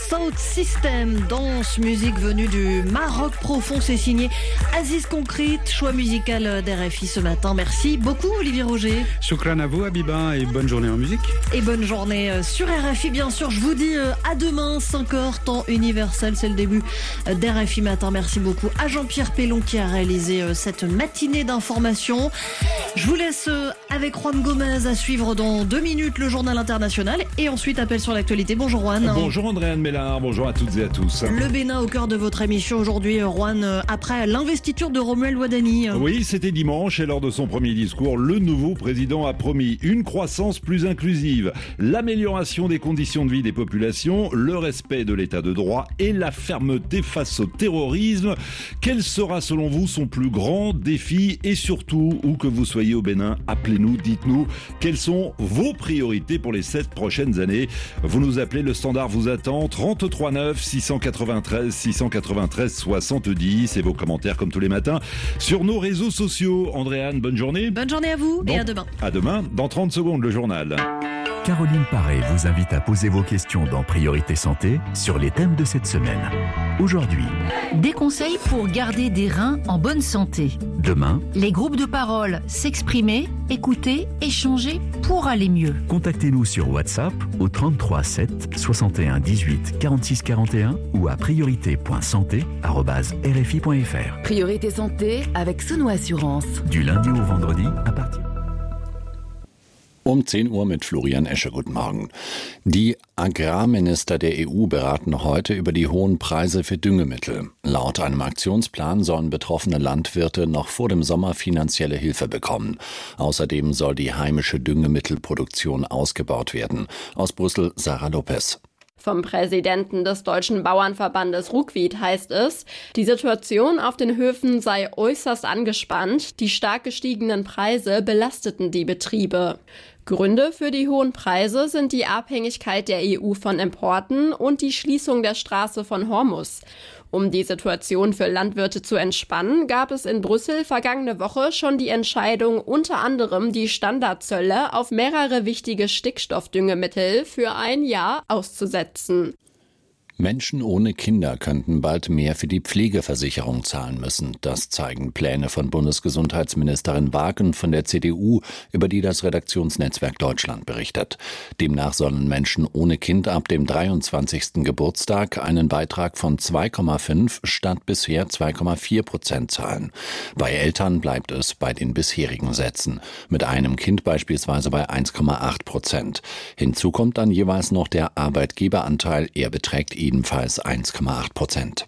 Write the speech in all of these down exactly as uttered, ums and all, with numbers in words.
Sound System, danse, musique venue du Maroc profond, c'est signé Aziz Concrete, choix musical d'R F I ce matin. Merci beaucoup Olivier Roger. Shukran à vous Habiba et bonne journée en musique. Et bonne journée sur R F I bien sûr. Je vous dis à demain, cinq heures, temps universel, c'est le début d'R F I Matin. Merci beaucoup à Jean-Pierre Pellon qui a réalisé cette matinée d'information. Je vous laisse avec Juan Gomez à suivre dans deux minutes le journal international et ensuite appel sur l'actualité. Bonjour Juan. Bonjour Andréane Mélard, bonjour à toutes et à tous. Le Bénin au cœur de votre émission aujourd'hui, Juan, après l'investiture de Romuald Wadani. Oui, c'était dimanche et lors de son premier discours, le nouveau président a promis une croissance plus inclusive, l'amélioration des conditions de vie des populations, le respect de l'état de droit et la fermeté face au terrorisme. Quel sera selon vous son plus grand défi et surtout, où que vous soyez au Bénin, appelez-nous, dites-nous quelles sont vos priorités pour les sept prochaines années. Vous nous appelez, le standard vous attend, trente-trois neuf six cent quatre-vingt-treize six cent quatre-vingt-treize soixante-dix et vos commentaires comme tous les matins sur nos réseaux sociaux. Andréane, bonne journée. Bonne journée à vous bon, et à demain. À demain, dans trente secondes, le journal. Caroline Paré vous invite à poser vos questions dans Priorité Santé sur les thèmes de cette semaine. Aujourd'hui, des conseils pour garder des reins en bonne santé. Demain, les groupes de parole, s'exprimer, écouter, échanger pour aller mieux. Contactez-nous sur WhatsApp au trente-trois sept soixante et un dix-huit quarante-six quarante et un ou à priorité point santé arobase r f i point f r. Priorité Santé avec Sono Assurance. Du lundi au vendredi à partir Um zehn Uhr mit Florian Escher. Guten Morgen. Die Agrarminister der E U beraten heute über die hohen Preise für Düngemittel. Laut einem Aktionsplan sollen betroffene Landwirte noch vor dem Sommer finanzielle Hilfe bekommen. Außerdem soll die heimische Düngemittelproduktion ausgebaut werden. Aus Brüssel Sarah Lopez. Vom Präsidenten des Deutschen Bauernverbandes Ruckwied heißt es, die Situation auf den Höfen sei äußerst angespannt, die stark gestiegenen Preise belasteten die Betriebe. Gründe für die hohen Preise sind die Abhängigkeit der E U von Importen und die Schließung der Straße von Hormuz. Um die Situation für Landwirte zu entspannen, gab es in Brüssel vergangene Woche schon die Entscheidung, unter anderem die Standardzölle auf mehrere wichtige Stickstoffdüngemittel für ein Jahr auszusetzen. Menschen ohne Kinder könnten bald mehr für die Pflegeversicherung zahlen müssen. Das zeigen Pläne von Bundesgesundheitsministerin Wagen von der C D U, über die das Redaktionsnetzwerk Deutschland berichtet. Demnach sollen Menschen ohne Kind ab dem dreiundzwanzigsten Geburtstag einen Beitrag von zwei Komma fünf statt bisher zwei Komma vier Prozent zahlen. Bei Eltern bleibt es bei den bisherigen Sätzen. Mit einem Kind beispielsweise bei eins Komma acht Prozent. Hinzu kommt dann jeweils noch der Arbeitgeberanteil. Er beträgt ebenfalls eins Komma acht Prozent.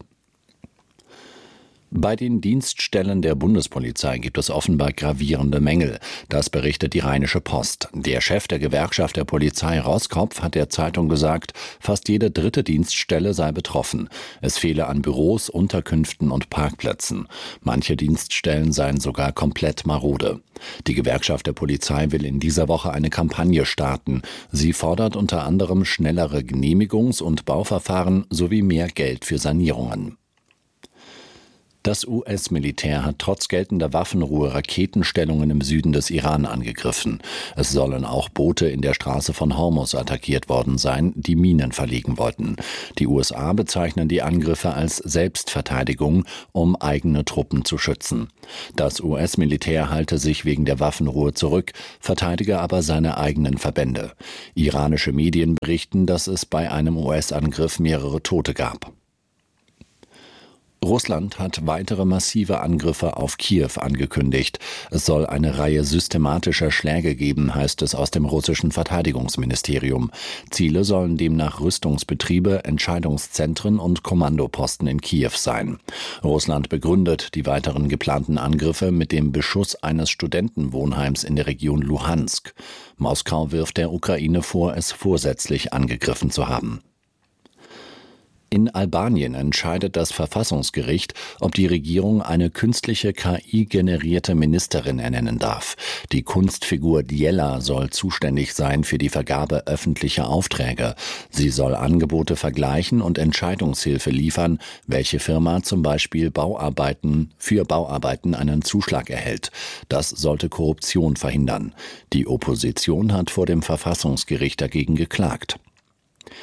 Bei den Dienststellen der Bundespolizei gibt es offenbar gravierende Mängel. Das berichtet die Rheinische Post. Der Chef der Gewerkschaft der Polizei, Roskopf, hat der Zeitung gesagt, fast jede dritte Dienststelle sei betroffen. Es fehle an Büros, Unterkünften und Parkplätzen. Manche Dienststellen seien sogar komplett marode. Die Gewerkschaft der Polizei will in dieser Woche eine Kampagne starten. Sie fordert unter anderem schnellere Genehmigungs- und Bauverfahren sowie mehr Geld für Sanierungen. Das U S-Militär hat trotz geltender Waffenruhe Raketenstellungen im Süden des Iran angegriffen. Es sollen auch Boote in der Straße von Hormuz attackiert worden sein, die Minen verlegen wollten. Die U S A bezeichnen die Angriffe als Selbstverteidigung, um eigene Truppen zu schützen. Das U S-Militär halte sich wegen der Waffenruhe zurück, verteidige aber seine eigenen Verbände. Iranische Medien berichten, dass es bei einem U S-Angriff mehrere Tote gab. Russland hat weitere massive Angriffe auf Kiew angekündigt. Es soll eine Reihe systematischer Schläge geben, heißt es aus dem russischen Verteidigungsministerium. Ziele sollen demnach Rüstungsbetriebe, Entscheidungszentren und Kommandoposten in Kiew sein. Russland begründet die weiteren geplanten Angriffe mit dem Beschuss eines Studentenwohnheims in der Region Luhansk. Moskau wirft der Ukraine vor, es vorsätzlich angegriffen zu haben. In Albanien entscheidet das Verfassungsgericht, ob die Regierung eine künstliche K I-generierte Ministerin ernennen darf. Die Kunstfigur Djella soll zuständig sein für die Vergabe öffentlicher Aufträge. Sie soll Angebote vergleichen und Entscheidungshilfe liefern, welche Firma zum Beispiel Bauarbeiten für Bauarbeiten einen Zuschlag erhält. Das sollte Korruption verhindern. Die Opposition hat vor dem Verfassungsgericht dagegen geklagt.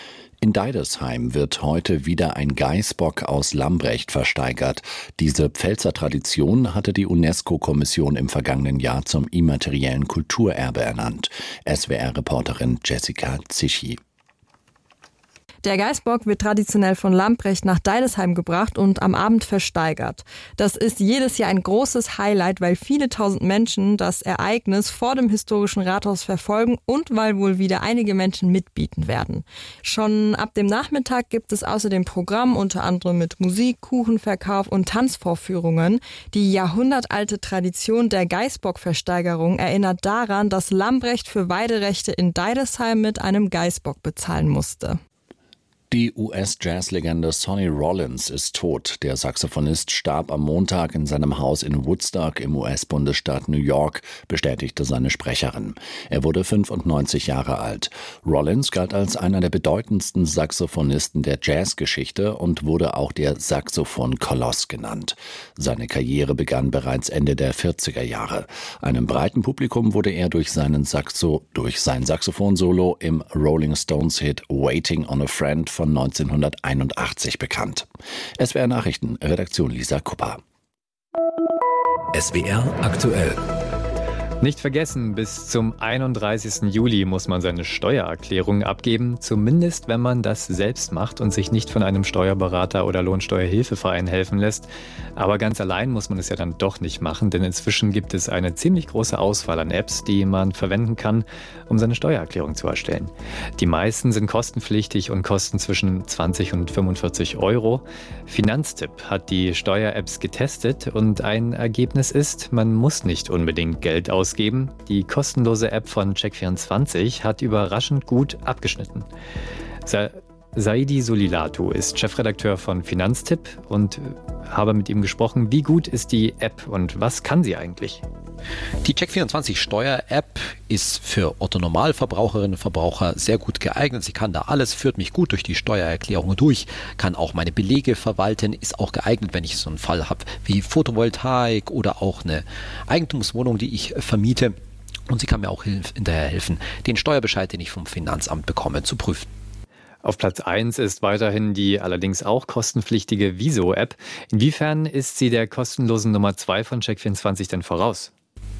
In Deidesheim wird heute wieder ein Geißbock aus Lambrecht versteigert. Diese Pfälzer Tradition hatte die UNESCO-Kommission im vergangenen Jahr zum immateriellen Kulturerbe ernannt. S W R-Reporterin Jessica Zischi. Der Geißbock wird traditionell von Lambrecht nach Deidesheim gebracht und am Abend versteigert. Das ist jedes Jahr ein großes Highlight, weil viele tausend Menschen das Ereignis vor dem historischen Rathaus verfolgen und weil wohl wieder einige Menschen mitbieten werden. Schon ab dem Nachmittag gibt es außerdem Programm, unter anderem mit Musik, Kuchenverkauf und Tanzvorführungen. Die jahrhundertalte Tradition der Geißbock-Versteigerung erinnert daran, dass Lambrecht für Weiderechte in Deidesheim mit einem Geißbock bezahlen musste. Die U S-Jazzlegende Sonny Rollins ist tot. Der Saxophonist starb am Montag in seinem Haus in Woodstock im U S-Bundesstaat New York, bestätigte seine Sprecherin. Er wurde fünfundneunzig Jahre alt. Rollins galt als einer der bedeutendsten Saxophonisten der Jazzgeschichte und wurde auch der Saxophon-Koloss genannt. Seine Karriere begann bereits Ende der vierziger Jahre. Einem breiten Publikum wurde er durch seinen Saxo, durch sein Saxophon-Solo im Rolling Stones-Hit Waiting on a Friend von neunzehnhunderteinundachtzig bekannt. S W R Nachrichten, Redaktion Lisa Kupper. S W R aktuell. Nicht vergessen, bis zum einunddreißigsten Juli muss man seine Steuererklärung abgeben, zumindest wenn man das selbst macht und sich nicht von einem Steuerberater oder Lohnsteuerhilfeverein helfen lässt. Aber ganz allein muss man es ja dann doch nicht machen, denn inzwischen gibt es eine ziemlich große Auswahl an Apps, die man verwenden kann, um seine Steuererklärung zu erstellen. Die meisten sind kostenpflichtig und kosten zwischen zwanzig und fünfundvierzig Euro. Finanztipp hat die Steuer-Apps getestet und ein Ergebnis ist, man muss nicht unbedingt Geld ausgeben. Ausgeben. Die kostenlose App von Check vierundzwanzig hat überraschend gut abgeschnitten. Sa- Saidi Solilatu ist Chefredakteur von Finanztipp und habe mit ihm gesprochen, wie gut ist die App und was kann sie eigentlich? Die Check vierundzwanzig Steuer-App ist für Otto-Normalverbraucherinnen und Verbraucher sehr gut geeignet. Sie kann da alles, führt mich gut durch die Steuererklärung durch, kann auch meine Belege verwalten, ist auch geeignet, wenn ich so einen Fall habe wie Photovoltaik oder auch eine Eigentumswohnung, die ich vermiete. Und sie kann mir auch hinterher helfen, den Steuerbescheid, den ich vom Finanzamt bekomme, zu prüfen. Auf Platz eins ist weiterhin die allerdings auch kostenpflichtige Wieso-App. Inwiefern ist sie der kostenlosen Nummer zwei von Check vierundzwanzig denn voraus?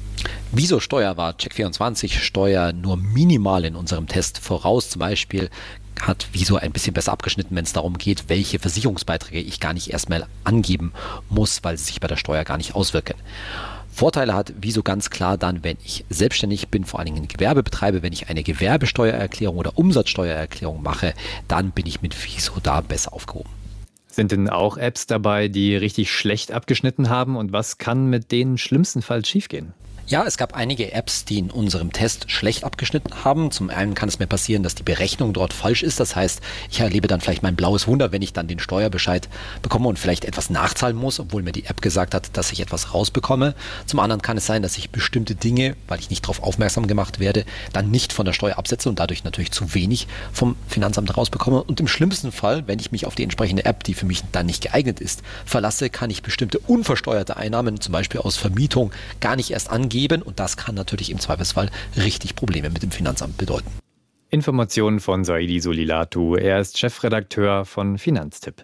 Wieso Steuer war Check vierundzwanzig Steuer nur minimal in unserem Test voraus. Zum Beispiel hat Wieso ein bisschen besser abgeschnitten, wenn es darum geht, welche Versicherungsbeiträge ich gar nicht erstmal angeben muss, weil sie sich bei der Steuer gar nicht auswirken. Vorteile hat Wieso ganz klar dann, wenn ich selbstständig bin, vor allen Dingen ein Gewerbe betreibe, wenn ich eine Gewerbesteuererklärung oder Umsatzsteuererklärung mache, dann bin ich mit Wieso da besser aufgehoben. Sind denn auch Apps dabei, die richtig schlecht abgeschnitten haben und was kann mit denen schlimmstenfalls schiefgehen? Ja, es gab einige Apps, die in unserem Test schlecht abgeschnitten haben. Zum einen kann es mir passieren, dass die Berechnung dort falsch ist. Das heißt, ich erlebe dann vielleicht mein blaues Wunder, wenn ich dann den Steuerbescheid bekomme und vielleicht etwas nachzahlen muss, obwohl mir die App gesagt hat, dass ich etwas rausbekomme. Zum anderen kann es sein, dass ich bestimmte Dinge, weil ich nicht darauf aufmerksam gemacht werde, dann nicht von der Steuer absetze und dadurch natürlich zu wenig vom Finanzamt rausbekomme. Und im schlimmsten Fall, wenn ich mich auf die entsprechende App, die für mich dann nicht geeignet ist, verlasse, kann ich bestimmte unversteuerte Einnahmen, zum Beispiel aus Vermietung, gar nicht erst angeben. Und das kann natürlich im Zweifelsfall richtig Probleme mit dem Finanzamt bedeuten. Informationen von Saidi Solilatu. Er ist Chefredakteur von Finanztipp.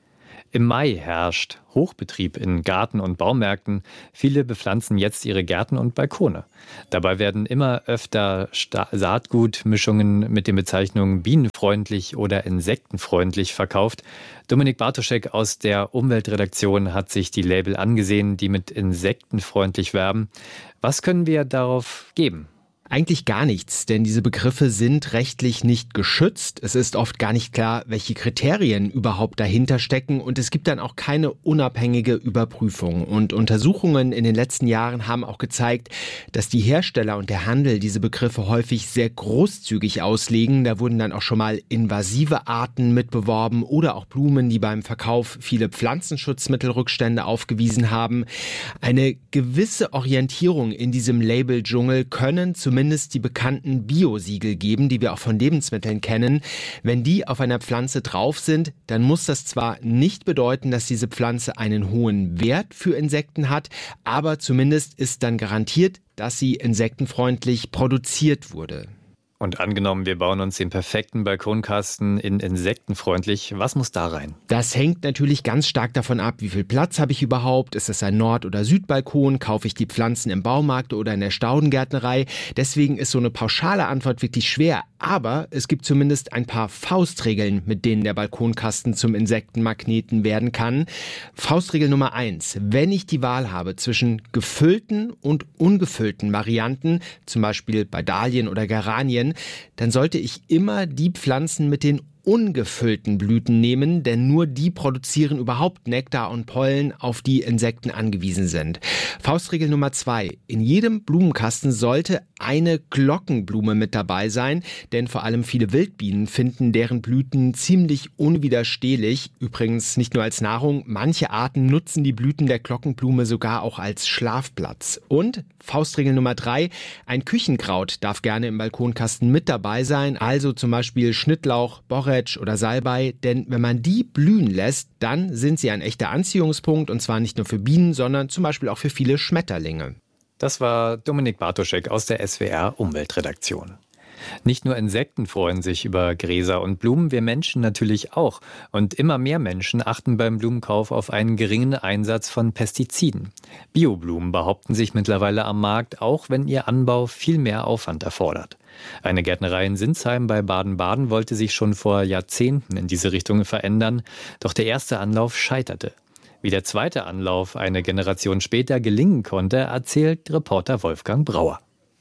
Im Mai herrscht Hochbetrieb in Garten- und Baumärkten. Viele bepflanzen jetzt ihre Gärten und Balkone. Dabei werden immer öfter Sta- Saatgutmischungen mit den Bezeichnungen bienenfreundlich oder insektenfreundlich verkauft. Dominik Bartoschek aus der Umweltredaktion hat sich die Label angesehen, die mit insektenfreundlich werben. Was können wir darauf geben? Eigentlich gar nichts, denn diese Begriffe sind rechtlich nicht geschützt. Es ist oft gar nicht klar, welche Kriterien überhaupt dahinter stecken und es gibt dann auch keine unabhängige Überprüfung. Und Untersuchungen in den letzten Jahren haben auch gezeigt, dass die Hersteller und der Handel diese Begriffe häufig sehr großzügig auslegen. Da wurden dann auch schon mal invasive Arten mitbeworben oder auch Blumen, die beim Verkauf viele Pflanzenschutzmittelrückstände aufgewiesen haben. Eine gewisse Orientierung in diesem Label-Dschungel können zumindest Zumindest die bekannten Bio-Siegel geben, die wir auch von Lebensmitteln kennen. Wenn die auf einer Pflanze drauf sind, dann muss das zwar nicht bedeuten, dass diese Pflanze einen hohen Wert für Insekten hat, aber zumindest ist dann garantiert, dass sie insektenfreundlich produziert wurde. Und angenommen, wir bauen uns den perfekten Balkonkasten in insektenfreundlich. Was muss da rein? Das hängt natürlich ganz stark davon ab, wie viel Platz habe ich überhaupt? Ist es ein Nord- oder Südbalkon? Kaufe ich die Pflanzen im Baumarkt oder in der Staudengärtnerei? Deswegen ist so eine pauschale Antwort wirklich schwer. Aber es gibt zumindest ein paar Faustregeln, mit denen der Balkonkasten zum Insektenmagneten werden kann. Faustregel Nummer eins. Wenn ich die Wahl habe zwischen gefüllten und ungefüllten Varianten, zum Beispiel bei Dahlien oder Geranien, dann sollte ich immer die Pflanzen mit den ungefüllten Blüten nehmen, denn nur die produzieren überhaupt Nektar und Pollen, auf die Insekten angewiesen sind. Faustregel Nummer zwei. In jedem Blumenkasten sollte eine Glockenblume mit dabei sein, denn vor allem viele Wildbienen finden deren Blüten ziemlich unwiderstehlich. Übrigens nicht nur als Nahrung, manche Arten nutzen die Blüten der Glockenblume sogar auch als Schlafplatz. Und Faustregel Nummer drei, ein Küchenkraut darf gerne im Balkonkasten mit dabei sein, also zum Beispiel Schnittlauch, Borretsch oder Salbei, denn wenn man die blühen lässt, dann sind sie ein echter Anziehungspunkt und zwar nicht nur für Bienen, sondern zum Beispiel auch für viele Schmetterlinge. Das war Dominik Bartoschek aus der S W R Umweltredaktion. Nicht nur Insekten freuen sich über Gräser und Blumen, wir Menschen natürlich auch. Und immer mehr Menschen achten beim Blumenkauf auf einen geringen Einsatz von Pestiziden. Bioblumen behaupten sich mittlerweile am Markt, auch wenn ihr Anbau viel mehr Aufwand erfordert. Eine Gärtnerei in Sinsheim bei Baden-Baden wollte sich schon vor Jahrzehnten in diese Richtung verändern, doch der erste Anlauf scheiterte. Wie der zweite Anlauf eine Generation später gelingen konnte, erzählt Reporter Wolfgang Brauer.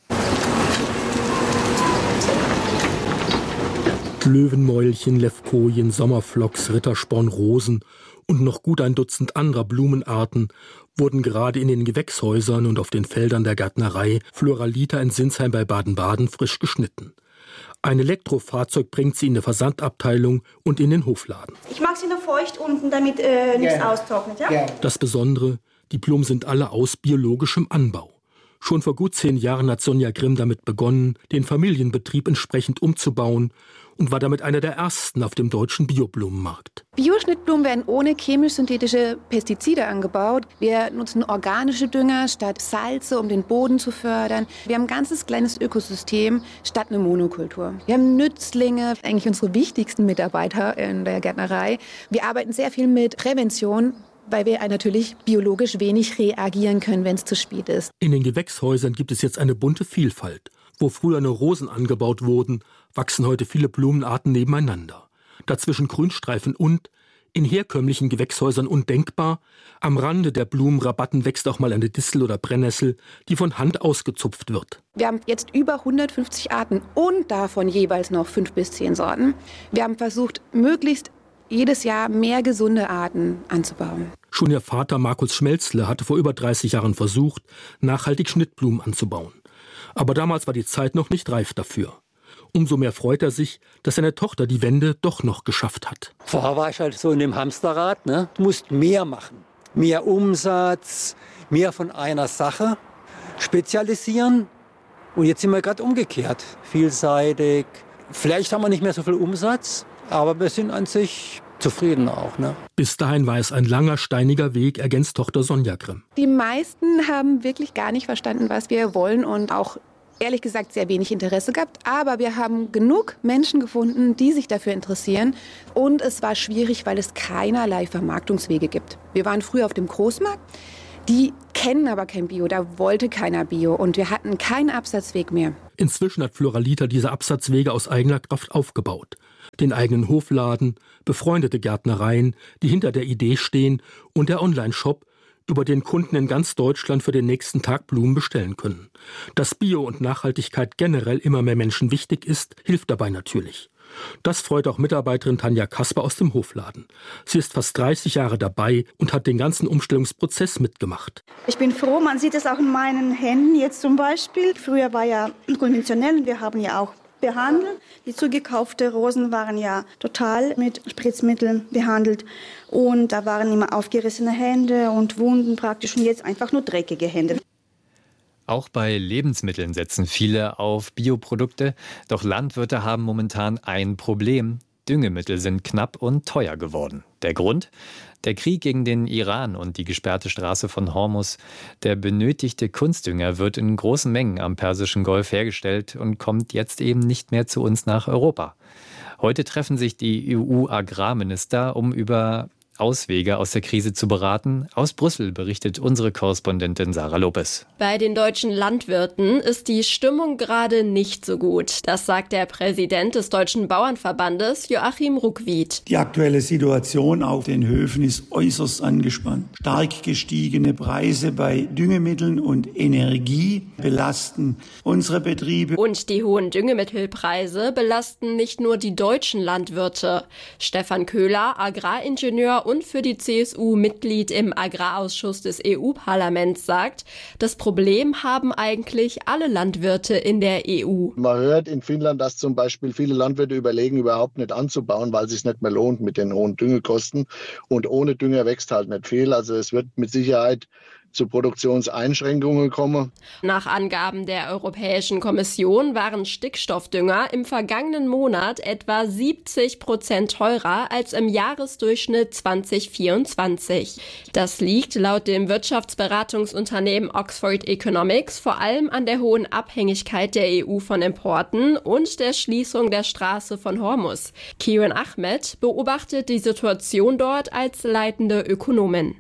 Löwenmäulchen, Levkojen, Sommerflocks, Rittersporn, Rosen und noch gut ein Dutzend anderer Blumenarten wurden gerade in den Gewächshäusern und auf den Feldern der Gärtnerei Floralita in Sinsheim bei Baden-Baden frisch geschnitten. Ein Elektrofahrzeug bringt sie in die Versandabteilung und in den Hofladen. Ich mache sie noch feucht unten, damit äh, nichts yeah. austrocknet. Ja? Yeah. Das Besondere, die Blumen sind alle aus biologischem Anbau. Schon vor gut zehn Jahren hat Sonja Grimm damit begonnen, den Familienbetrieb entsprechend umzubauen und war damit einer der ersten auf dem deutschen Bioblumenmarkt. Bioschnittblumen werden ohne chemisch-synthetische Pestizide angebaut. Wir nutzen organische Dünger statt Salze, um den Boden zu fördern. Wir haben ein ganzes kleines Ökosystem statt eine Monokultur. Wir haben Nützlinge, eigentlich unsere wichtigsten Mitarbeiter in der Gärtnerei. Wir arbeiten sehr viel mit Prävention, weil wir natürlich biologisch wenig reagieren können, wenn es zu spät ist. In den Gewächshäusern gibt es jetzt eine bunte Vielfalt. Wo früher nur Rosen angebaut wurden, wachsen heute viele Blumenarten nebeneinander. Dazwischen Grünstreifen und, in herkömmlichen Gewächshäusern undenkbar, am Rande der Blumenrabatten wächst auch mal eine Distel oder Brennnessel, die von Hand ausgezupft wird. Wir haben jetzt über hundertfünfzig Arten und davon jeweils noch fünf bis zehn Sorten. Wir haben versucht, möglichst jedes Jahr mehr gesunde Arten anzubauen. Schon ihr Vater Markus Schmelzle hatte vor über dreißig Jahren versucht, nachhaltig Schnittblumen anzubauen. Aber damals war die Zeit noch nicht reif dafür. Umso mehr freut er sich, dass seine Tochter die Wende doch noch geschafft hat. Vorher war ich halt so in dem Hamsterrad, ne? Du musst mehr machen. Mehr Umsatz, mehr von einer Sache, spezialisieren. Und jetzt sind wir gerade umgekehrt. Vielseitig. Vielleicht haben wir nicht mehr so viel Umsatz, aber wir sind an sich zufrieden auch. Ne? Bis dahin war es ein langer, steiniger Weg, ergänzt Tochter Sonja Grimm. Die meisten haben wirklich gar nicht verstanden, was wir wollen und auch ehrlich gesagt sehr wenig Interesse gehabt. Aber wir haben genug Menschen gefunden, die sich dafür interessieren. Und es war schwierig, weil es keinerlei Vermarktungswege gibt. Wir waren früher auf dem Großmarkt. Die kennen aber kein Bio, da wollte keiner Bio und wir hatten keinen Absatzweg mehr. Inzwischen hat Floralita diese Absatzwege aus eigener Kraft aufgebaut. Den eigenen Hofladen, befreundete Gärtnereien, die hinter der Idee stehen und der Online-Shop, über den Kunden in ganz Deutschland für den nächsten Tag Blumen bestellen können. Dass Bio und Nachhaltigkeit generell immer mehr Menschen wichtig ist, hilft dabei natürlich. Das freut auch Mitarbeiterin Tanja Kasper aus dem Hofladen. Sie ist fast dreißig Jahre dabei und hat den ganzen Umstellungsprozess mitgemacht. Ich bin froh, man sieht es auch in meinen Händen jetzt zum Beispiel. Früher war ja konventionell, wir haben ja auch behandelt. Die zugekauften Rosen waren ja total mit Spritzmitteln behandelt. Und da waren immer aufgerissene Hände und Wunden praktisch und jetzt einfach nur dreckige Hände. Auch bei Lebensmitteln setzen viele auf Bioprodukte. Doch Landwirte haben momentan ein Problem. Düngemittel sind knapp und teuer geworden. Der Grund? Der Krieg gegen den Iran und die gesperrte Straße von Hormuz. Der benötigte Kunstdünger wird in großen Mengen am Persischen Golf hergestellt und kommt jetzt eben nicht mehr zu uns nach Europa. Heute treffen sich die E U-Agrarminister, um über Auswege aus der Krise zu beraten. Aus Brüssel berichtet unsere Korrespondentin Sarah Lopez. Bei den deutschen Landwirten ist die Stimmung gerade nicht so gut. Das sagt der Präsident des Deutschen Bauernverbandes, Joachim Ruckwied. Die aktuelle Situation auf den Höfen ist äußerst angespannt. Stark gestiegene Preise bei Düngemitteln und Energie belasten unsere Betriebe. Und die hohen Düngemittelpreise belasten nicht nur die deutschen Landwirte. Stefan Köhler, Agraringenieur und für die C S U Mitglied im Agrarausschuss des E U-Parlaments, sagt, das Problem haben eigentlich alle Landwirte in der E U. Man hört in Finnland, dass zum Beispiel viele Landwirte überlegen, überhaupt nicht anzubauen, weil es sich nicht mehr lohnt mit den hohen Düngekosten. Und ohne Dünger wächst halt nicht viel. Also es wird mit Sicherheit zu Produktionseinschränkungen kommen. Nach Angaben der Europäischen Kommission waren Stickstoffdünger im vergangenen Monat etwa siebzig Prozent teurer als im Jahresdurchschnitt zwanzig vierundzwanzig. Das liegt laut dem Wirtschaftsberatungsunternehmen Oxford Economics vor allem an der hohen Abhängigkeit der E U von Importen und der Schließung der Straße von Hormuz. Kiran Ahmed beobachtet die Situation dort als leitende Ökonomin.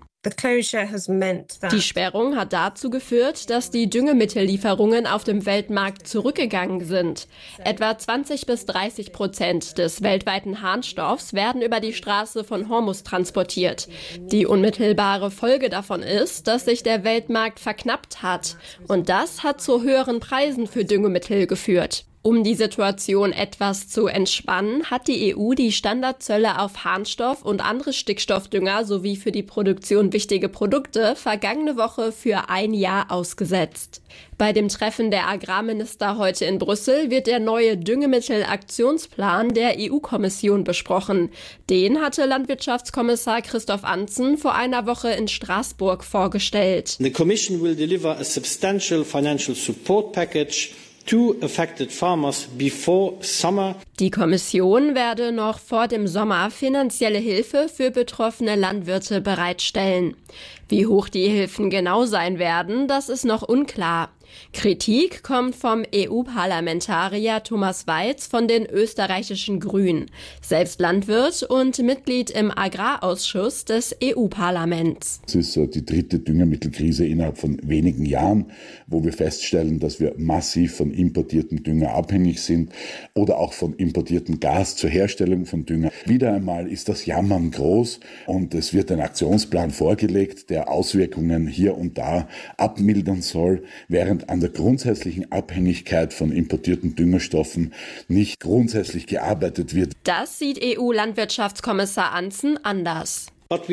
Die Sperrung hat dazu geführt, dass die Düngemittellieferungen auf dem Weltmarkt zurückgegangen sind. Etwa zwanzig bis dreißig Prozent des weltweiten Harnstoffs werden über die Straße von Hormuz transportiert. Die unmittelbare Folge davon ist, dass sich der Weltmarkt verknappt hat. Und das hat zu höheren Preisen für Düngemittel geführt. Um die Situation etwas zu entspannen, hat die E U die Standardzölle auf Harnstoff und andere Stickstoffdünger sowie für die Produktion wichtige Produkte vergangene Woche für ein Jahr ausgesetzt. Bei dem Treffen der Agrarminister heute in Brüssel wird der neue Düngemittelaktionsplan der E U-Kommission besprochen. Den hatte Landwirtschaftskommissar Christoph Antzen vor einer Woche in Straßburg vorgestellt. The Commission will deliver a substantial financial support package to affected farmers before summer. Die Kommission werde noch vor dem Sommer finanzielle Hilfe für betroffene Landwirte bereitstellen. Wie hoch die Hilfen genau sein werden, das ist noch unklar. Kritik kommt vom E U-Parlamentarier Thomas Weiz von den österreichischen Grünen, selbst Landwirt und Mitglied im Agrarausschuss des E U-Parlaments. Es ist die dritte Düngemittelkrise innerhalb von wenigen Jahren, wo wir feststellen, dass wir massiv von importiertem Dünger abhängig sind oder auch von importiertem Gas zur Herstellung von Dünger. Wieder einmal ist das Jammern groß und es wird ein Aktionsplan vorgelegt, der Auswirkungen hier und da abmildern soll, während an der grundsätzlichen Abhängigkeit von importierten Düngerstoffen nicht grundsätzlich gearbeitet wird. Das sieht E U-Landwirtschaftskommissar Antzen anders.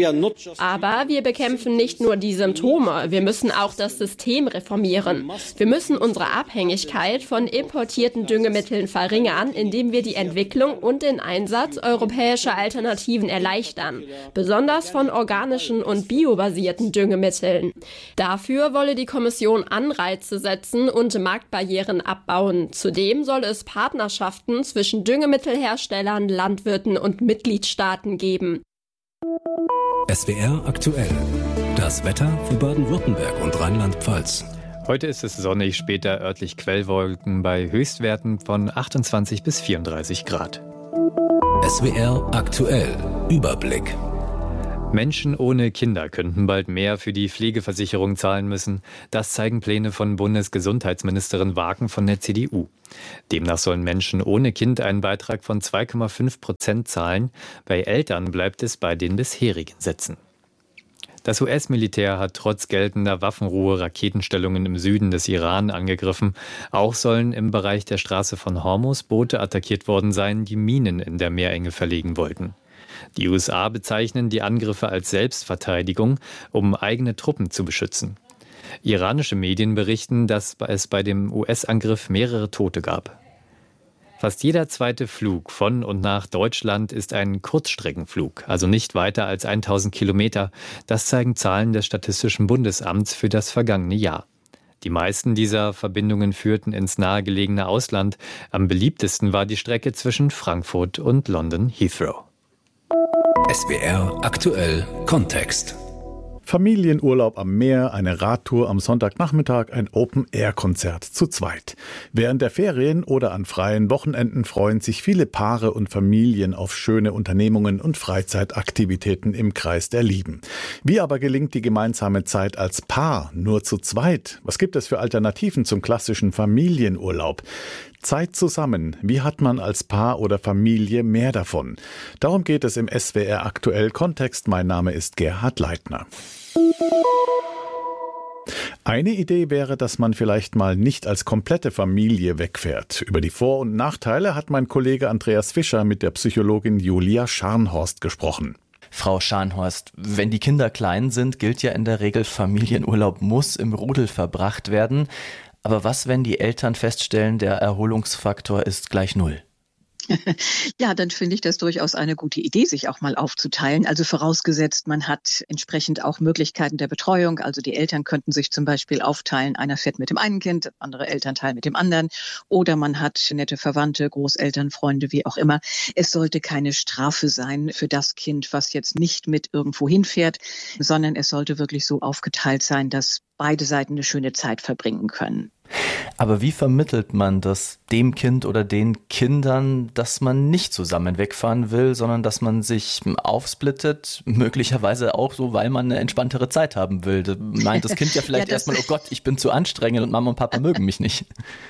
Aber wir bekämpfen nicht nur die Symptome, wir müssen auch das System reformieren. Wir müssen unsere Abhängigkeit von importierten Düngemitteln verringern, indem wir die Entwicklung und den Einsatz europäischer Alternativen erleichtern, besonders von organischen und biobasierten Düngemitteln. Dafür wolle die Kommission Anreize setzen und Marktbarrieren abbauen. Zudem soll es Partnerschaften zwischen Düngemittelherstellern, Landwirten und Mitgliedstaaten geben. S W R aktuell. Das Wetter für Baden-Württemberg und Rheinland-Pfalz. Heute ist es sonnig, später örtlich Quellwolken bei Höchstwerten von achtundzwanzig bis vierunddreißig Grad. S W R aktuell. Überblick. Menschen ohne Kinder könnten bald mehr für die Pflegeversicherung zahlen müssen. Das zeigen Pläne von Bundesgesundheitsministerin Wagen von der C D U. Demnach sollen Menschen ohne Kind einen Beitrag von zwei Komma fünf Prozent zahlen. Bei Eltern bleibt es bei den bisherigen Sätzen. Das U S-Militär hat trotz geltender Waffenruhe Raketenstellungen im Süden des Iran angegriffen. Auch sollen im Bereich der Straße von Hormuz Boote attackiert worden sein, die Minen in der Meerenge verlegen wollten. Die U S A bezeichnen die Angriffe als Selbstverteidigung, um eigene Truppen zu beschützen. Iranische Medien berichten, dass es bei dem U S-Angriff mehrere Tote gab. Fast jeder zweite Flug von und nach Deutschland ist ein Kurzstreckenflug, also nicht weiter als tausend Kilometer. Das zeigen Zahlen des Statistischen Bundesamts für das vergangene Jahr. Die meisten dieser Verbindungen führten ins nahegelegene Ausland. Am beliebtesten war die Strecke zwischen Frankfurt und London Heathrow. S W R aktuell Kontext. Familienurlaub am Meer, eine Radtour am Sonntagnachmittag, ein Open-Air-Konzert zu zweit. Während der Ferien oder an freien Wochenenden freuen sich viele Paare und Familien auf schöne Unternehmungen und Freizeitaktivitäten im Kreis der Lieben. Wie aber gelingt die gemeinsame Zeit als Paar nur zu zweit? Was gibt es für Alternativen zum klassischen Familienurlaub? Zeit zusammen. Wie hat man als Paar oder Familie mehr davon? Darum geht es im S W R aktuell Kontext. Mein Name ist Gerhard Leitner. Eine Idee wäre, dass man vielleicht mal nicht als komplette Familie wegfährt. Über die Vor- und Nachteile hat mein Kollege Andreas Fischer mit der Psychologin Julia Scharnhorst gesprochen. Frau Scharnhorst, wenn die Kinder klein sind, gilt ja in der Regel, Familienurlaub muss im Rudel verbracht werden. Aber was, wenn die Eltern feststellen, der Erholungsfaktor ist gleich null? Ja, dann finde ich das durchaus eine gute Idee, sich auch mal aufzuteilen. Also vorausgesetzt, man hat entsprechend auch Möglichkeiten der Betreuung. Also die Eltern könnten sich zum Beispiel aufteilen, einer fährt mit dem einen Kind, andere Elternteil mit dem anderen. Oder man hat nette Verwandte, Großeltern, Freunde, wie auch immer. Es sollte keine Strafe sein für das Kind, was jetzt nicht mit irgendwo hinfährt, sondern es sollte wirklich so aufgeteilt sein, dass beide Seiten eine schöne Zeit verbringen können. Aber wie vermittelt man das dem Kind oder den Kindern, dass man nicht zusammen wegfahren will, sondern dass man sich aufsplittet, möglicherweise auch so, weil man eine entspanntere Zeit haben will? Da meint das Kind ja vielleicht ja, erstmal, oh Gott, ich bin zu anstrengend und Mama und Papa mögen mich nicht.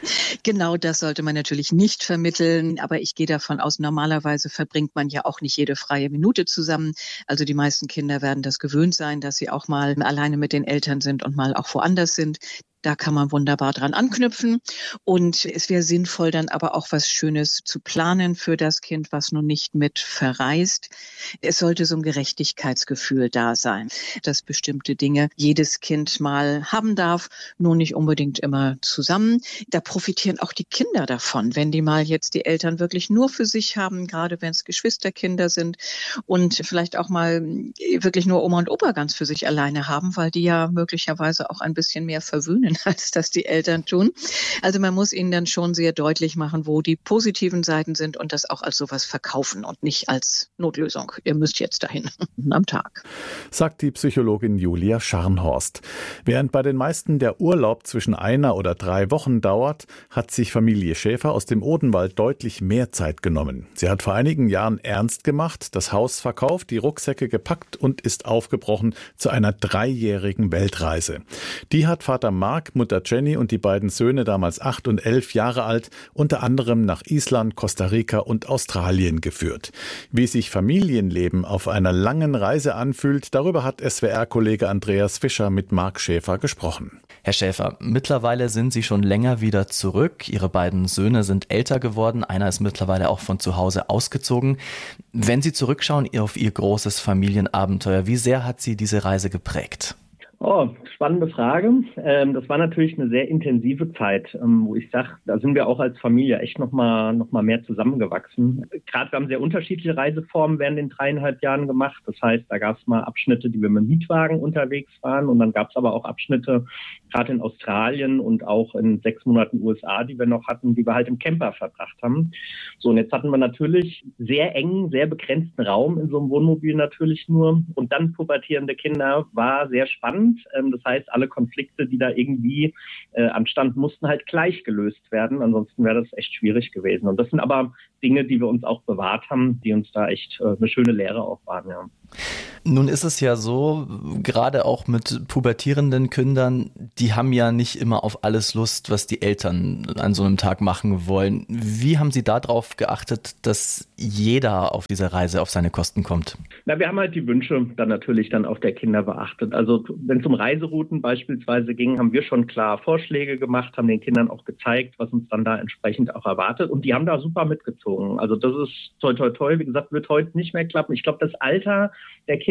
Genau, das sollte man natürlich nicht vermitteln, aber ich gehe davon aus, normalerweise verbringt man ja auch nicht jede freie Minute zusammen. Also die meisten Kinder werden das gewöhnt sein, dass sie auch mal alleine mit den Eltern sind und mal auch woanders sind. Da kann man wunderbar dran anknüpfen und es wäre sinnvoll, dann aber auch was Schönes zu planen für das Kind, was nun nicht mit verreist. Es sollte so ein Gerechtigkeitsgefühl da sein, dass bestimmte Dinge jedes Kind mal haben darf, nur nicht unbedingt immer zusammen. Da profitieren auch die Kinder davon, wenn die mal jetzt die Eltern wirklich nur für sich haben, gerade wenn es Geschwisterkinder sind und vielleicht auch mal wirklich nur Oma und Opa ganz für sich alleine haben, weil die ja möglicherweise auch ein bisschen mehr verwöhnen, als das die Eltern tun. Also man muss ihnen dann schon sehr deutlich machen, wo die positiven Seiten sind und das auch als sowas verkaufen und nicht als Notlösung. Ihr müsst jetzt dahin am Tag. Sagt die Psychologin Julia Scharnhorst. Während bei den meisten der Urlaub zwischen einer oder drei Wochen dauert, hat sich Familie Schäfer aus dem Odenwald deutlich mehr Zeit genommen. Sie hat vor einigen Jahren ernst gemacht, das Haus verkauft, die Rucksäcke gepackt und ist aufgebrochen zu einer dreijährigen Weltreise. Die hat Vater Mark, Mutter Jenny und die beiden Söhne, damals acht und elf Jahre alt, unter anderem nach Island, Costa Rica und Australien geführt. Wie sich Familienleben auf einer langen Reise anfühlt, darüber hat S W R-Kollege Andreas Fischer mit Marc Schäfer gesprochen. Herr Schäfer, mittlerweile sind Sie schon länger wieder zurück. Ihre beiden Söhne sind älter geworden. Einer ist mittlerweile auch von zu Hause ausgezogen. Wenn Sie zurückschauen auf Ihr großes Familienabenteuer, wie sehr hat Sie diese Reise geprägt? Oh, spannende Frage. Ähm, das war natürlich eine sehr intensive Zeit, ähm, wo ich sage, da sind wir auch als Familie echt nochmal noch mal mehr zusammengewachsen. Gerade wir haben sehr unterschiedliche Reiseformen während den dreieinhalb Jahren gemacht. Das heißt, da gab es mal Abschnitte, die wir mit dem Mietwagen unterwegs waren und dann gab es aber auch Abschnitte, gerade in Australien und auch in sechs Monaten U S A, die wir noch hatten, die wir halt im Camper verbracht haben. So, und jetzt hatten wir natürlich sehr engen, sehr begrenzten Raum in so einem Wohnmobil natürlich nur und dann pubertierende Kinder, war sehr spannend. Das heißt, alle Konflikte, die da irgendwie äh, anstanden, mussten halt gleich gelöst werden. Ansonsten wäre das echt schwierig gewesen. Und das sind aber Dinge, die wir uns auch bewahrt haben, die uns da echt äh, eine schöne Lehre auch waren, ja. Nun ist es ja so, gerade auch mit pubertierenden Kindern, die haben ja nicht immer auf alles Lust, was die Eltern an so einem Tag machen wollen. Wie haben Sie darauf geachtet, dass jeder auf dieser Reise auf seine Kosten kommt? Na, wir haben halt die Wünsche dann natürlich dann auch der Kinder beachtet. Also wenn es um Reiserouten beispielsweise ging, haben wir schon klar Vorschläge gemacht, haben den Kindern auch gezeigt, was uns dann da entsprechend auch erwartet. Und die haben da super mitgezogen. Also das ist toi toi toi, wie gesagt, wird heute nicht mehr klappen. Ich glaube, das Alter der Kinder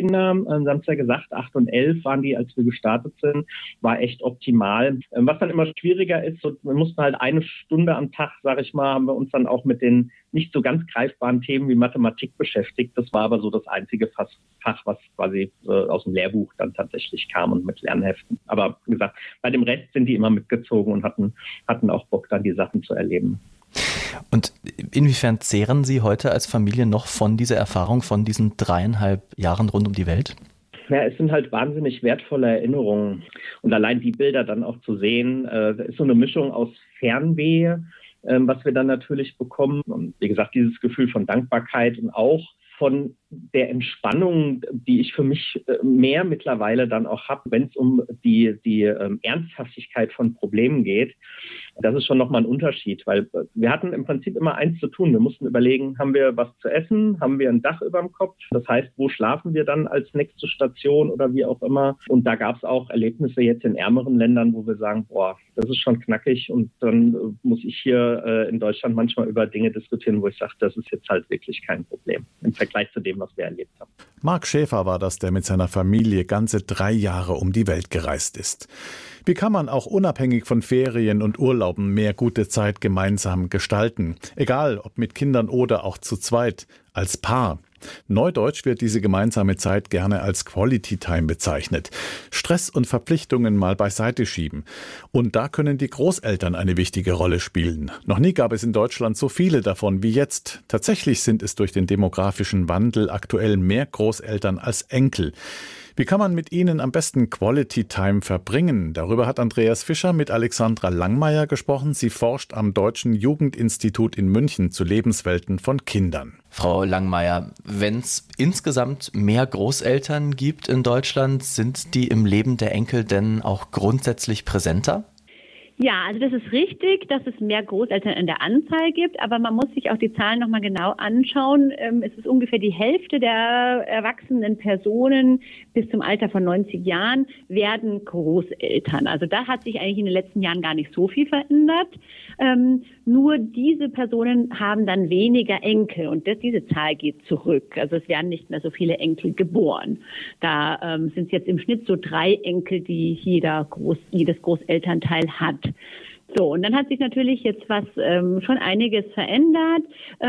Kinder, äh, Sie haben es ja gesagt, acht und elf waren die, als wir gestartet sind, war echt optimal. Ähm, was dann immer schwieriger ist, so, wir mussten halt eine Stunde am Tag, sage ich mal, haben wir uns dann auch mit den nicht so ganz greifbaren Themen wie Mathematik beschäftigt. Das war aber so das einzige Fach, was quasi äh, aus dem Lehrbuch dann tatsächlich kam und mit Lernheften. Aber wie gesagt, bei dem Rest sind die immer mitgezogen und hatten, hatten auch Bock, dann die Sachen zu erleben. Und inwiefern zehren Sie heute als Familie noch von dieser Erfahrung, von diesen dreieinhalb Jahren rund um die Welt? Ja, es sind halt wahnsinnig wertvolle Erinnerungen. Und allein die Bilder dann auch zu sehen, äh, ist so eine Mischung aus Fernweh, äh, was wir dann natürlich bekommen. Und wie gesagt, dieses Gefühl von Dankbarkeit und auch von der Entspannung, die ich für mich mehr mittlerweile dann auch habe, wenn es um die, die ähm, Ernsthaftigkeit von Problemen geht. Das ist schon nochmal ein Unterschied, weil wir hatten im Prinzip immer eins zu tun. Wir mussten überlegen, haben wir was zu essen? Haben wir ein Dach über dem Kopf? Das heißt, wo schlafen wir dann als nächste Station oder wie auch immer? Und da gab es auch Erlebnisse jetzt in ärmeren Ländern, wo wir sagen, boah, das ist schon knackig. Und dann äh, muss ich hier äh, in Deutschland manchmal über Dinge diskutieren, wo ich sage, das ist jetzt halt wirklich kein Problem im Vergleich zu dem, was wir erlebt haben. Marc Schäfer war das, der mit seiner Familie ganze drei Jahre um die Welt gereist ist. Wie kann man auch unabhängig von Ferien und Urlauben mehr gute Zeit gemeinsam gestalten? Egal, ob mit Kindern oder auch zu zweit, als Paar. Neudeutsch wird diese gemeinsame Zeit gerne als Quality Time bezeichnet. Stress und Verpflichtungen mal beiseite schieben. Und da können die Großeltern eine wichtige Rolle spielen. Noch nie gab es in Deutschland so viele davon wie jetzt. Tatsächlich sind es durch den demografischen Wandel aktuell mehr Großeltern als Enkel. Wie kann man mit ihnen am besten Quality Time verbringen? Darüber hat Andreas Fischer mit Alexandra Langmeier gesprochen. Sie forscht am Deutschen Jugendinstitut in München zu Lebenswelten von Kindern. Frau Langmeier, wenn es insgesamt mehr Großeltern gibt in Deutschland, sind die im Leben der Enkel denn auch grundsätzlich präsenter? Ja, also das ist richtig, dass es mehr Großeltern in der Anzahl gibt, aber man muss sich auch die Zahlen nochmal genau anschauen. Es ist ungefähr die Hälfte der erwachsenen Personen bis zum Alter von neunzig Jahren werden Großeltern. Also da hat sich eigentlich in den letzten Jahren gar nicht so viel verändert. Ähm, nur diese Personen haben dann weniger Enkel und das, diese Zahl geht zurück. Also es werden nicht mehr so viele Enkel geboren. Da ähm, sind es jetzt im Schnitt so drei Enkel, die jeder Groß, jedes Großelternteil hat. So, und dann hat sich natürlich jetzt was ähm, schon einiges verändert.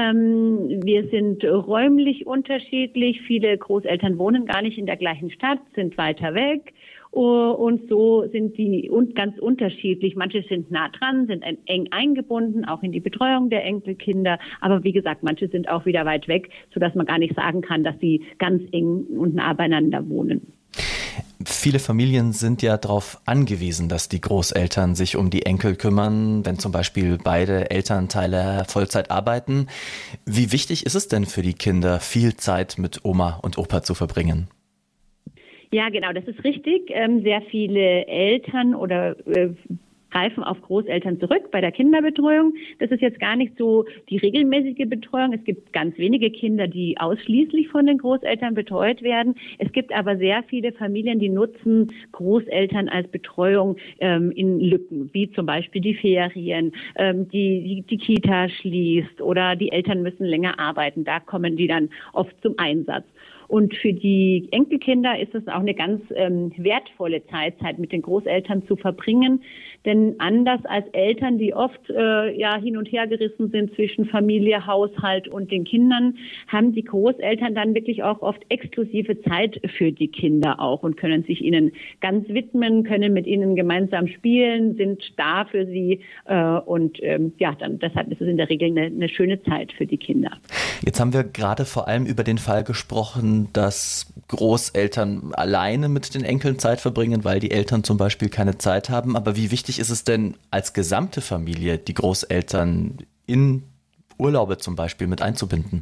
Ähm, wir sind räumlich unterschiedlich. Viele Großeltern wohnen gar nicht in der gleichen Stadt, sind weiter weg. Und so sind die ganz unterschiedlich. Manche sind nah dran, sind eng eingebunden, auch in die Betreuung der Enkelkinder. Aber wie gesagt, manche sind auch wieder weit weg, sodass man gar nicht sagen kann, dass sie ganz eng und nah beieinander wohnen. Viele Familien sind ja darauf angewiesen, dass die Großeltern sich um die Enkel kümmern, wenn zum Beispiel beide Elternteile Vollzeit arbeiten. Wie wichtig ist es denn für die Kinder, viel Zeit mit Oma und Opa zu verbringen? Ja, genau, das ist richtig. Ähm, sehr viele Eltern oder äh, greifen auf Großeltern zurück bei der Kinderbetreuung. Das ist jetzt gar nicht so die regelmäßige Betreuung. Es gibt ganz wenige Kinder, die ausschließlich von den Großeltern betreut werden. Es gibt aber sehr viele Familien, die nutzen Großeltern als Betreuung ähm, in Lücken, wie zum Beispiel die Ferien, ähm, die, die die Kita schließt oder die Eltern müssen länger arbeiten. Da kommen die dann oft zum Einsatz. Und für die Enkelkinder ist es auch eine ganz ähm, wertvolle Zeit, Zeit mit den Großeltern zu verbringen. Denn anders als Eltern, die oft äh, ja hin und her gerissen sind zwischen Familie, Haushalt und den Kindern, haben die Großeltern dann wirklich auch oft exklusive Zeit für die Kinder auch und können sich ihnen ganz widmen, können mit ihnen gemeinsam spielen, sind da für sie. Äh, und ähm, ja, dann deshalb ist es in der Regel eine, eine schöne Zeit für die Kinder. Jetzt haben wir gerade vor allem über den Fall gesprochen, dass Großeltern alleine mit den Enkeln Zeit verbringen, weil die Eltern zum Beispiel keine Zeit haben. Aber wie wichtig ist es denn als gesamte Familie, die Großeltern in Urlaube zum Beispiel mit einzubinden?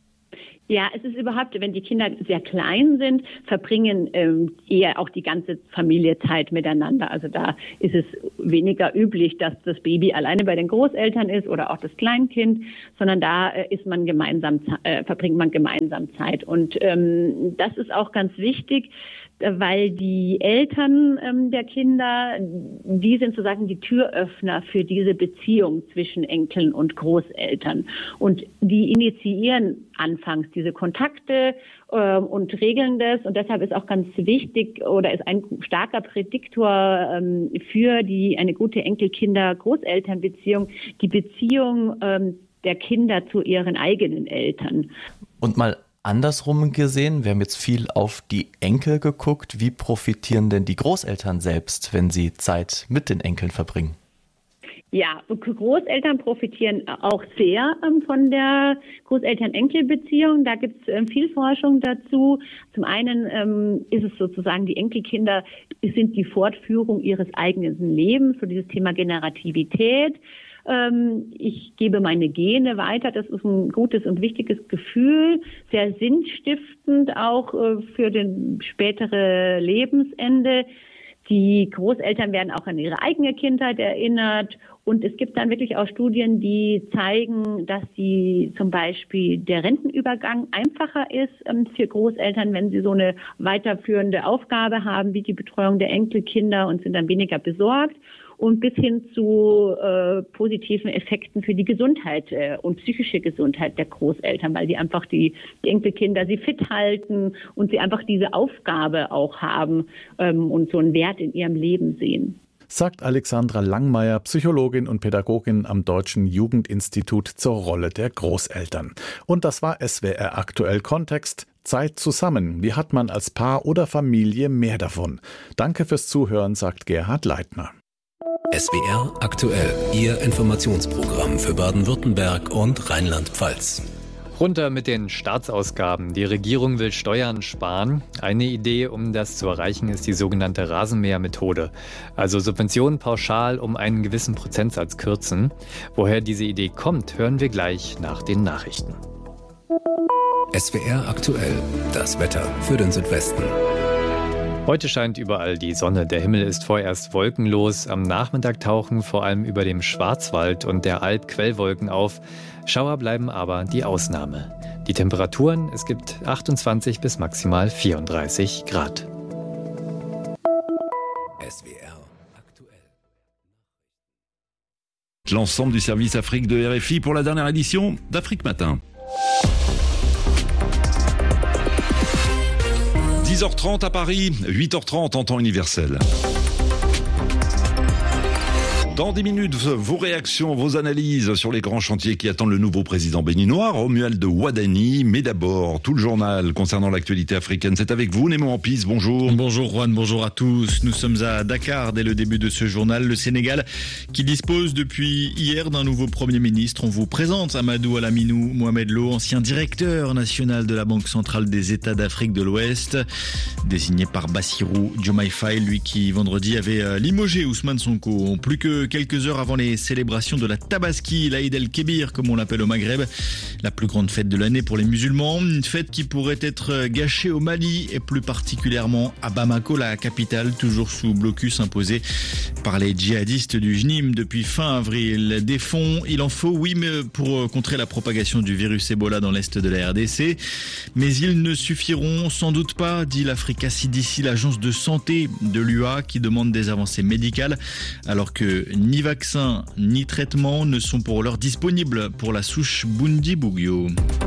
Ja, es ist überhaupt, wenn die Kinder sehr klein sind, verbringen ähm, eher auch die ganze Familie Zeit miteinander. Also da ist es weniger üblich, dass das Baby alleine bei den Großeltern ist oder auch das Kleinkind, sondern da äh, ist man gemeinsam, äh, verbringt man gemeinsam Zeit. Und ähm, das ist auch ganz wichtig, weil die Eltern ähm, der Kinder, die sind sozusagen die Türöffner für diese Beziehung zwischen Enkeln und Großeltern. Und die initiieren anfangs diese Kontakte äh, und regeln das. Und deshalb ist auch ganz wichtig oder ist ein starker Prädiktor ähm, für die eine gute Enkel-Kinder-Großelternbeziehung die Beziehung ähm, der Kinder zu ihren eigenen Eltern. Und mal andersrum gesehen, wir haben jetzt viel auf die Enkel geguckt. Wie profitieren denn die Großeltern selbst, wenn sie Zeit mit den Enkeln verbringen? Ja, Großeltern profitieren auch sehr ähm, von der Großeltern-Enkel-Beziehung. Da gibt es ähm, viel Forschung dazu. Zum einen ähm, ist es sozusagen, die Enkelkinder sind die Fortführung ihres eigenen Lebens, so dieses Thema Generativität. Ähm, ich gebe meine Gene weiter. Das ist ein gutes und wichtiges Gefühl, sehr sinnstiftend auch äh, für den spätere Lebensende. Die Großeltern werden auch an ihre eigene Kindheit erinnert. Und es gibt dann wirklich auch Studien, die zeigen, dass die zum Beispiel der Rentenübergang einfacher ist ähm, für Großeltern, wenn sie so eine weiterführende Aufgabe haben wie die Betreuung der Enkelkinder und sind dann weniger besorgt. Und bis hin zu äh, positiven Effekten für die Gesundheit äh, und psychische Gesundheit der Großeltern, weil die einfach die, die Enkelkinder sie fit halten und sie einfach diese Aufgabe auch haben ähm, und so einen Wert in ihrem Leben sehen. Sagt Alexandra Langmeier, Psychologin und Pädagogin am Deutschen Jugendinstitut zur Rolle der Großeltern. Und das war S W R aktuell Kontext. Zeit zusammen. Wie hat man als Paar oder Familie mehr davon? Danke fürs Zuhören, sagt Gerhard Leitner. S W R aktuell, Ihr Informationsprogramm für Baden-Württemberg und Rheinland-Pfalz. Runter mit den Staatsausgaben. Die Regierung will Steuern sparen. Eine Idee, um das zu erreichen, ist die sogenannte Rasenmähermethode. Also Subventionen pauschal um einen gewissen Prozentsatz kürzen. Woher diese Idee kommt, hören wir gleich nach den Nachrichten. S W R aktuell, das Wetter für den Südwesten. Heute scheint überall die Sonne. Der Himmel ist vorerst wolkenlos. Am Nachmittag tauchen vor allem über dem Schwarzwald und der Alb Quellwolken auf. Schauer bleiben aber die Ausnahme. Die Temperaturen, es gibt achtundzwanzig bis maximal vierunddreißig Grad. S W R aktuell. L'ensemble du service Afrique de R F I pour la dernière édition d'Afrique Matin. dix heures trente à Paris, huit heures trente en temps universel. Dans dix minutes, vos réactions, vos analyses sur les grands chantiers qui attendent le nouveau président béninois, Romuald Wadani. Mais d'abord, tout le journal concernant l'actualité africaine, c'est avec vous, Nemo Ampis, bonjour. Bonjour Juan, bonjour à tous. Nous sommes à Dakar dès le début de ce journal. Le Sénégal qui dispose depuis hier d'un nouveau Premier ministre. On vous présente Amadou Alaminou Mohamed Lo, ancien directeur national de la Banque centrale des États d'Afrique de l'Ouest, désigné par Bassirou Diomaye Faye, lui qui vendredi avait limogé Ousmane Sonko. Plus que quelques heures avant les célébrations de la Tabaski, l'Aïd el-Kébir, comme on l'appelle au Maghreb, la plus grande fête de l'année pour les musulmans. Une fête qui pourrait être gâchée au Mali et plus particulièrement à Bamako, la capitale, toujours sous blocus imposé par les djihadistes du J N I M depuis fin avril. Des fonds, il en faut, oui, mais pour contrer la propagation du virus Ebola dans l'est de la R D C. Mais ils ne suffiront sans doute pas, dit l'Africa C D C, l'agence de santé de l'U A, qui demande des avancées médicales, alors que ni vaccins ni traitements ne sont pour l'heure disponibles pour la souche Bundibugyo.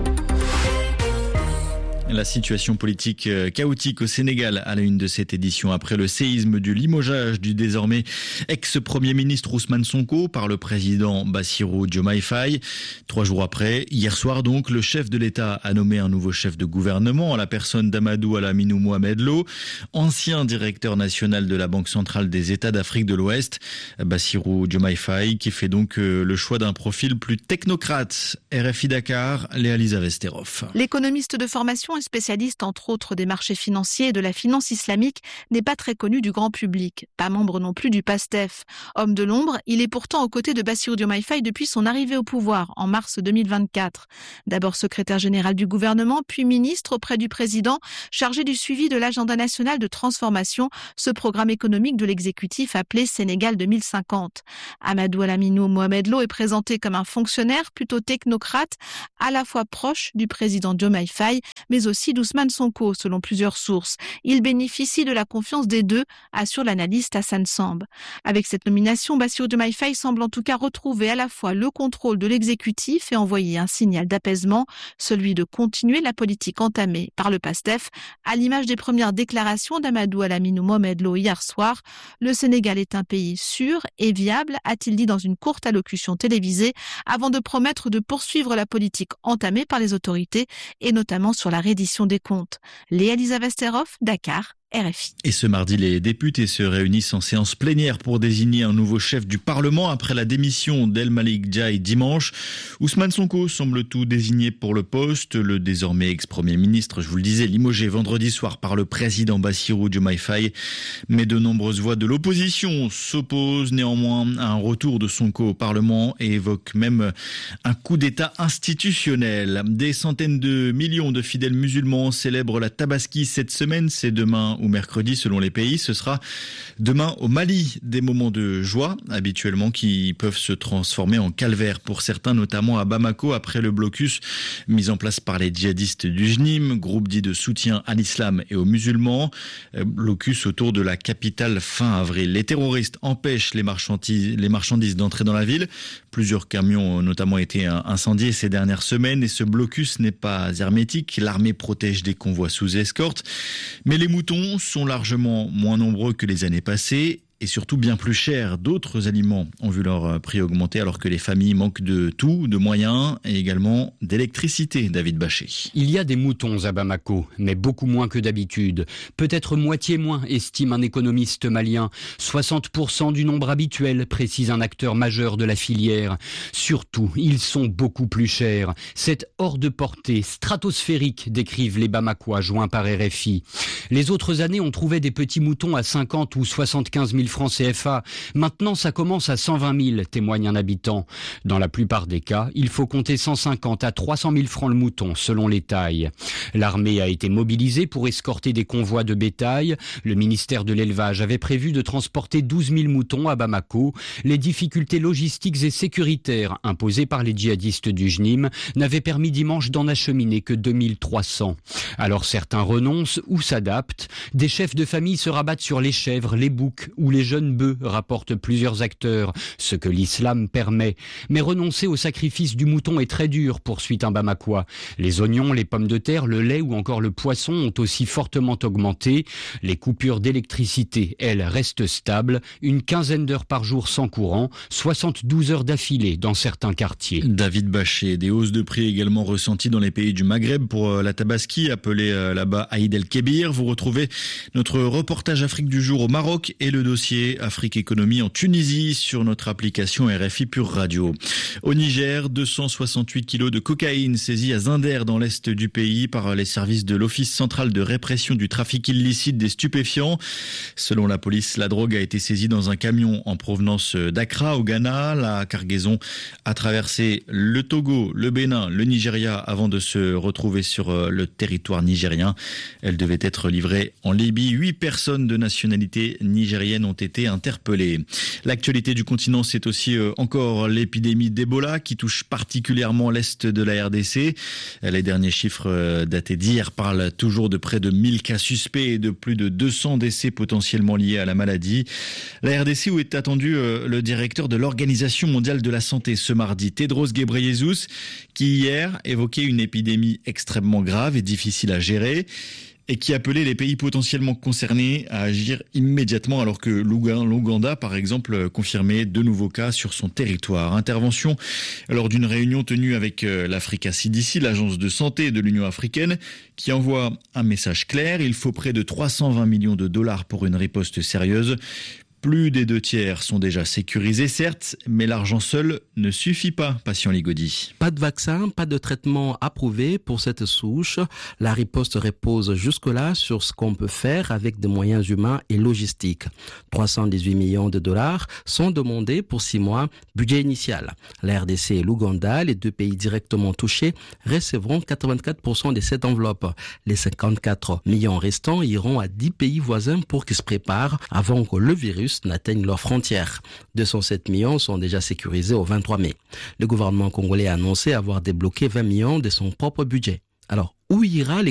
La situation politique chaotique au Sénégal à la une de cette édition après le séisme du limogeage du désormais ex-premier ministre Ousmane Sonko par le président Bassirou Diomaye Faye. Trois jours après, hier soir donc, le chef de l'État a nommé un nouveau chef de gouvernement à la personne d'Amadou Alaminou Mohamed Lo, ancien directeur national de la Banque centrale des États d'Afrique de l'Ouest. Bassirou Diomaye Faye qui fait donc le choix d'un profil plus technocrate. R F I Dakar, Léa-Lisa Vesterov. L'économiste de formation spécialiste entre autres des marchés financiers et de la finance islamique, n'est pas très connu du grand public. Pas membre non plus du PASTEF. Homme de l'ombre, il est pourtant aux côtés de Bassirou Diomaye Faye depuis son arrivée au pouvoir en mars deux mille vingt-quatre. D'abord secrétaire général du gouvernement, puis ministre auprès du président, chargé du suivi de l'agenda national de transformation, ce programme économique de l'exécutif appelé Sénégal deux mille cinquante. Amadou Alaminou Mohamed Lo est présenté comme un fonctionnaire plutôt technocrate, à la fois proche du président Diomaye Faye, mais aussi aussi d'Ousmane Sonko, selon plusieurs sources. Il bénéficie de la confiance des deux, assure l'analyste Hassan Samb. Avec cette nomination, Bassirou Diomaye Faye semble en tout cas retrouver à la fois le contrôle de l'exécutif et envoyer un signal d'apaisement, celui de continuer la politique entamée par le PASTEF, à l'image des premières déclarations d'Amadou Alaminou Mohamed Lo hier soir. Le Sénégal est un pays sûr et viable, a-t-il dit dans une courte allocution télévisée, avant de promettre de poursuivre la politique entamée par les autorités et notamment sur la reddition des comptes. Léa Lisa Vesterhoff, Dakar. R F I. Et ce mardi, les députés se réunissent en séance plénière pour désigner un nouveau chef du Parlement après la démission d'El Malik Ndiaye dimanche. Ousmane Sonko semble tout désigné pour le poste. Le désormais ex-premier ministre, je vous le disais, limogé vendredi soir par le président Bassirou Diomaye Faye. Mais de nombreuses voix de l'opposition s'opposent néanmoins à un retour de Sonko au Parlement et évoquent même un coup d'État institutionnel. Des centaines de millions de fidèles musulmans célèbrent la Tabaski cette semaine. C'est demain ou mercredi selon les pays. Ce sera demain au Mali, des moments de joie habituellement qui peuvent se transformer en calvaire pour certains, notamment à Bamako après le blocus mis en place par les djihadistes du J N I M, groupe dit de soutien à l'islam et aux musulmans. Blocus autour de la capitale fin avril. Les terroristes empêchent les marchandises, les marchandises d'entrer dans la ville. Plusieurs camions ont notamment été incendiés ces dernières semaines et ce blocus n'est pas hermétique. L'armée protège des convois sous escorte. Mais les moutons sont largement moins nombreux que les années passées et surtout bien plus chers. D'autres aliments ont vu leur prix augmenter alors que les familles manquent de tout, de moyens et également d'électricité. David Bachet. Il y a des moutons à Bamako, mais beaucoup moins que d'habitude. Peut-être moitié moins, estime un économiste malien. soixante pour cent du nombre habituel, précise un acteur majeur de la filière. Surtout, ils sont beaucoup plus chers. C'est hors de portée, stratosphérique, décrivent les Bamakois joints par R F I. Les autres années, on trouvait des petits moutons à cinquante ou soixante-quinze mille francs C F A. Maintenant, ça commence à cent vingt mille, témoigne un habitant. Dans la plupart des cas, il faut compter cent cinquante à trois cent mille francs le mouton, selon les tailles. L'armée a été mobilisée pour escorter des convois de bétail. Le ministère de l'Élevage avait prévu de transporter douze mille moutons à Bamako. Les difficultés logistiques et sécuritaires imposées par les djihadistes du J N I M n'avaient permis dimanche d'en acheminer que deux mille trois cents. Alors certains renoncent ou s'adaptent. Des chefs de famille se rabattent sur les chèvres, les boucs ou les jeunes bœufs, rapportent plusieurs acteurs, ce que l'islam permet. Mais renoncer au sacrifice du mouton est très dur, poursuit un Bamakois. Les oignons, les pommes de terre, le lait ou encore le poisson ont aussi fortement augmenté. Les coupures d'électricité, elles, restent stables. Une quinzaine d'heures par jour sans courant, soixante-douze heures d'affilée dans certains quartiers. David Bachet, des hausses de prix également ressenties dans les pays du Maghreb pour la Tabaski, appelée là-bas Aïd el-Kébir. Vous retrouvez notre reportage Afrique du jour au Maroc et le dossier Afrique Économie en Tunisie sur notre application R F I Pure Radio. Au Niger, deux cent soixante-huit kilos de cocaïne saisis à Zinder dans l'est du pays par les services de l'Office central de répression du trafic illicite des stupéfiants. Selon la police, la drogue a été saisie dans un camion en provenance d'Accra au Ghana. La cargaison a traversé le Togo, le Bénin, le Nigeria avant de se retrouver sur le territoire nigérien. Elle devait être livrée en Libye. Huit personnes de nationalité nigérienne ont été interpellées. L'actualité du continent, c'est aussi encore l'épidémie d'Ebola qui touche particulièrement l'est de la R D C. Les derniers chiffres datés d'hier parlent toujours de près de mille cas suspects et de plus de deux cents décès potentiellement liés à la maladie. La R D C où est attendu le directeur de l'Organisation mondiale de la santé ce mardi, Tedros Ghebreyesus, qui hier évoquait une épidémie extrêmement grave et difficile à gérer et qui appelait les pays potentiellement concernés à agir immédiatement alors que l'Ouganda, par exemple, confirmait de nouveaux cas sur son territoire. Intervention lors d'une réunion tenue avec l'Africa C D C, l'agence de santé de l'Union africaine, qui envoie un message clair. Il faut près de trois cent vingt millions de dollars pour une riposte sérieuse. Plus des deux tiers sont déjà sécurisés, certes, mais l'argent seul ne suffit pas, Patient Ligodi. Pas de vaccin, pas de traitement approuvé pour cette souche. La riposte repose jusque-là sur ce qu'on peut faire avec des moyens humains et logistiques. trois cent dix-huit millions de dollars sont demandés pour six mois, budget initial. La R D C et l'Ouganda, les deux pays directement touchés, recevront quatre-vingt-quatre pour cent de cette enveloppe. Les cinquante-quatre millions restants iront à dix pays voisins pour qu'ils se préparent avant que le virus n'atteignent leurs frontières. deux cent sept millions sont déjà sécurisés au vingt-trois mai. Le gouvernement congolais a annoncé avoir débloqué vingt millions de son propre budget. Alors, où ira les